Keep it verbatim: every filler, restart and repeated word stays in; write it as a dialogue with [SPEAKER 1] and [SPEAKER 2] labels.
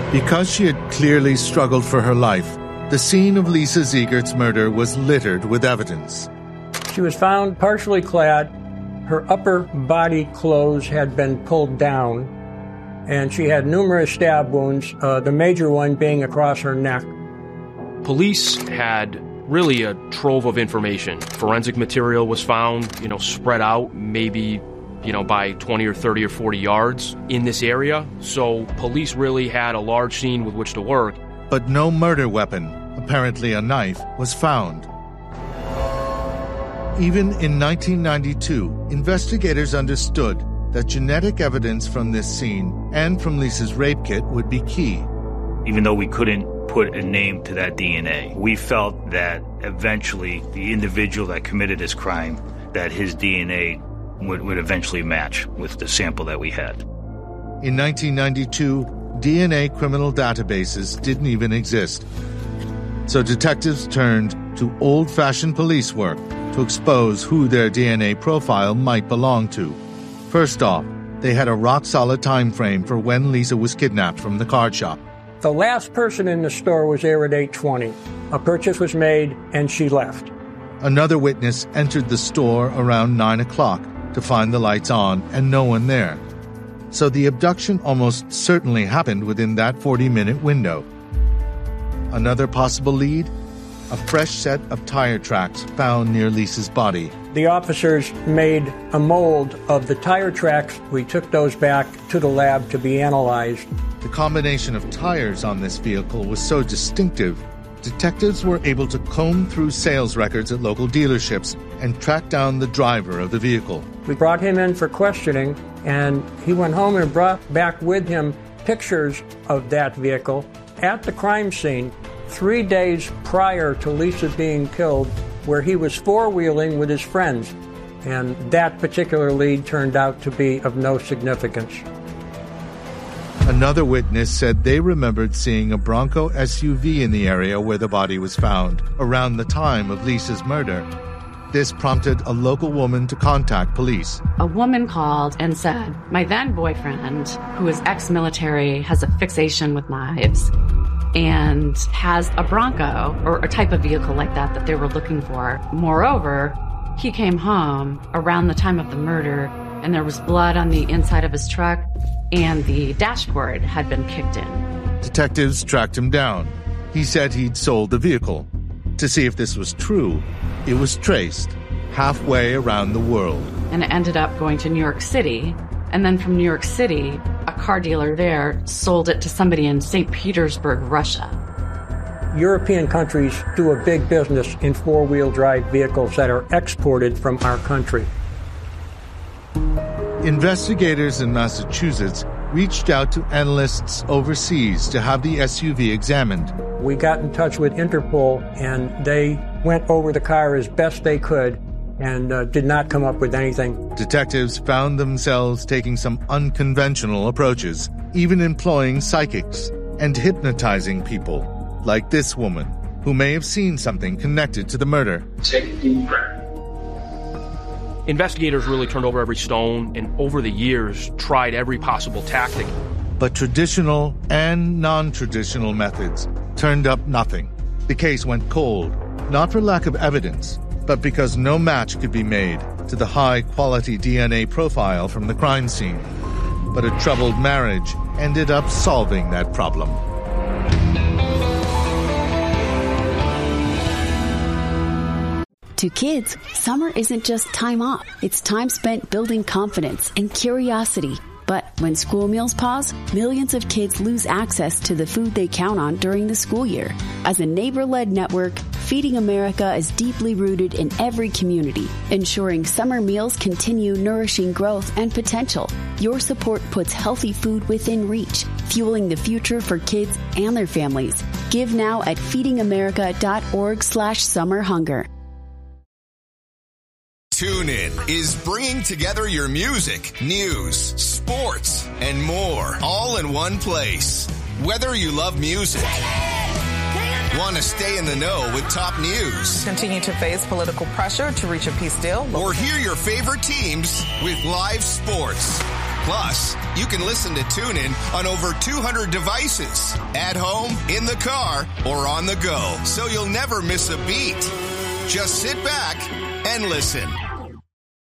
[SPEAKER 1] Because she had clearly struggled for her life, the scene of Lisa Ziegert's murder was littered with evidence.
[SPEAKER 2] She was found partially clad. Her upper body clothes had been pulled down, and she had numerous stab wounds, uh, the major one being across her neck.
[SPEAKER 3] Police had really a trove of information. Forensic material was found, you know, spread out, maybe, you know, by twenty or thirty or forty yards in this area. So police really had a large scene with which to work.
[SPEAKER 1] But no murder weapon, apparently a knife, was found. Even in nineteen ninety-two, investigators understood that genetic evidence from this scene and from Lisa's rape kit would be key.
[SPEAKER 4] Even though we couldn't put a name to that D N A, we felt that eventually the individual that committed this crime, that his D N A would, would eventually match with the sample that we had.
[SPEAKER 1] In nineteen ninety-two, D N A criminal databases didn't even exist. So detectives turned to old-fashioned police work to expose who their D N A profile might belong to. First off, they had a rock-solid time frame for when Lisa was kidnapped from the card shop.
[SPEAKER 2] The last person in the store was there at eight twenty. A purchase was made, and she left.
[SPEAKER 1] Another witness entered the store around nine o'clock to find the lights on and no one there. So the abduction almost certainly happened within that forty-minute window. Another possible lead? A fresh set of tire tracks found near Lisa's body.
[SPEAKER 2] The officers made a mold of the tire tracks. We took those back to the lab to be analyzed.
[SPEAKER 1] The combination of tires on this vehicle was so distinctive, detectives were able to comb through sales records at local dealerships and track down the driver of the vehicle.
[SPEAKER 2] We brought him in for questioning, and he went home and brought back with him pictures of that vehicle at the crime scene three days prior to Lisa being killed, where he was four-wheeling with his friends. And that particular lead turned out to be of no significance.
[SPEAKER 1] Another witness said they remembered seeing a Bronco S U V in the area where the body was found around the time of Lisa's murder. This prompted a local woman to contact police.
[SPEAKER 5] A woman called and said, my then boyfriend, who is ex-military, has a fixation with knives and has a Bronco or a type of vehicle like that that they were looking for. Moreover, he came home around the time of the murder and there was blood on the inside of his truck and the dashboard had been kicked in.
[SPEAKER 1] Detectives tracked him down. He said he'd sold the vehicle. To see if this was true, it was traced halfway around the world.
[SPEAKER 5] And it ended up going to New York City. And then from New York City, a car dealer there sold it to somebody in Saint Petersburg, Russia.
[SPEAKER 2] European countries do a big business in four-wheel drive vehicles that are exported from our country.
[SPEAKER 1] Investigators in Massachusetts reached out to analysts overseas to have the S U V examined.
[SPEAKER 2] We got in touch with Interpol, and they went over the car as best they could and uh, did not come up with anything.
[SPEAKER 1] Detectives found themselves taking some unconventional approaches, even employing psychics and hypnotizing people, like this woman, who may have seen something connected to the murder.
[SPEAKER 6] Take a deep breath.
[SPEAKER 3] Investigators really turned over every stone and over the years tried every possible tactic.
[SPEAKER 1] But traditional and non-traditional methods turned up nothing. The case went cold, not for lack of evidence, but because no match could be made to the high-quality D N A profile from the crime scene. But a troubled marriage ended up solving that problem.
[SPEAKER 7] To kids, summer isn't just time off. It's time spent building confidence and curiosity. But when school meals pause, millions of kids lose access to the food they count on during the school year. As a neighbor-led network, Feeding America is deeply rooted in every community, ensuring summer meals continue nourishing growth and potential. Your support puts healthy food within reach, fueling the future for kids and their families. Give now at feedingamerica.org slash summer hunger.
[SPEAKER 8] TuneIn is bringing together your music, news, sports, and more, all in one place. Whether you love music, want to stay in the know with top news,
[SPEAKER 9] continue to face political pressure to reach a peace deal,
[SPEAKER 8] or hear your favorite teams with live sports. Plus, you can listen to TuneIn on over two hundred devices, at home, in the car, or on the go, so you'll never miss a beat. Just sit back and listen.